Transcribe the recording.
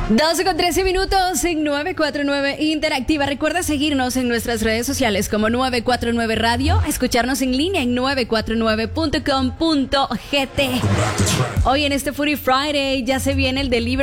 12:13 en 949 Interactiva. Recuerda seguirnos en nuestras redes sociales como 949 Radio, escucharnos en línea en 949.com.gt. Hoy en este Foodie Friday ya se viene el delivery